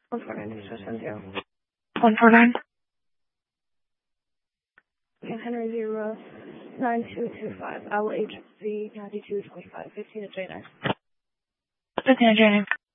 1492610. 149. Henry 09225. Owl HC 9225. 15 at J9. 15 at J9.